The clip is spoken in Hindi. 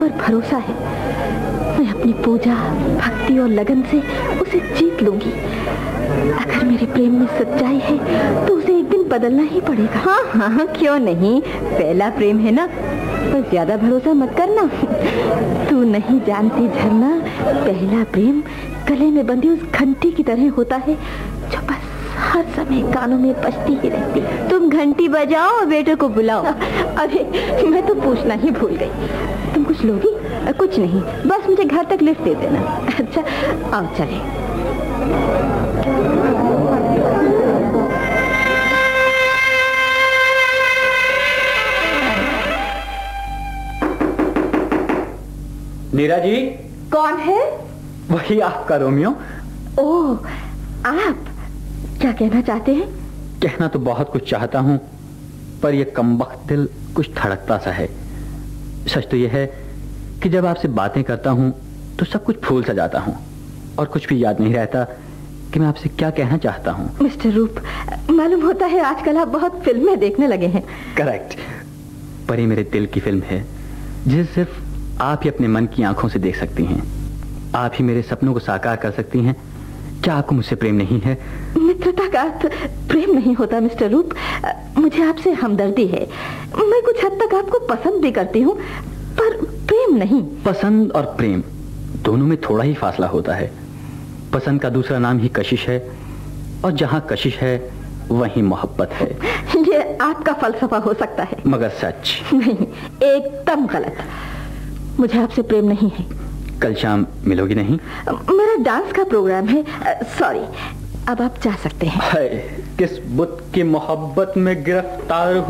पर भरोसा है। मैं अपनी पूजा, भक्ति और लगन से उसे जीत लूंगी। अगर मेरे प्रेम में सच्चाई है तो उसे एक दिन बदलना ही पड़ेगा। हाँ हाँ, क्यों नहीं, पहला प्रेम है ना, पर ज्यादा भरोसा मत करना। तू नहीं जानती झरना, पहला प्रेम गले में बंधी उस घंटी की तरह होता है जो बस हर समय कानों में बजती ही रहती है। तुम घंटी बजाओ और वेटर को बुलाओ। अरे मैं तो पूछना ही भूल गई, तुम कुछ लोगी? कुछ नहीं, बस मुझे घर तक लिफ्ट दे देना। अच्छा आओ चले। नीरा जी। कौन है? वही आपका रोमियो। ओह, आप क्या कहना चाहते हैं? कहना तो बहुत कुछ चाहता हूं, पर यह कमबख्त दिल कुछ धड़कता सा है। सच तो यह है कि जब आपसे बातें करता हूं तो सब कुछ भूल सा जाता हूं और कुछ भी याद नहीं रहता कि मैं आपसे क्या कहना चाहता हूं। मिस्टर रूप, मालूम होता है आजकल आप बहुत फिल्में देखने लगे हैं। करेक्ट, पर ये मेरे दिल की फिल्म है जिसे सिर्फ आप ही अपने मन की आंखों से देख सकती हैं। आप ही मेरे सपनों को साकार कर सकती हैं। क्या आपको मुझसे प्रेम नहीं है? मित्रता का अर्थ प्रेम नहीं होता मिस्टर रूप। मुझे आपसे हमदर्दी है। मैं कुछ हद तक आपको पसंद भी करती हूँ, पर प्रेम नहीं। पसंद और प्रेम दोनों में थोड़ा ही फासला होता है। पसंद का दूसरा नाम ही कशिश है, और जहाँ कशिश है वहीं मोहब्बत है। ये आपका फलसफा हो सकता है, मगर सच नहीं, एकदम गलत। मुझे आपसे प्रेम नहीं है। कल शाम मिलोगी नहीं? मेरा डांस का प्रोग्राम है। सॉरी, अब आप जा सकते हैं। हाय, किस बुत की मोहब्बत में गिरफ्तार